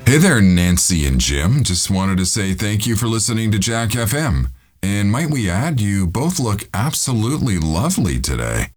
Hey there, Nancy and Jim. Just wanted to say thank you for listening to Jack FM. And might we add, you both look absolutely lovely today.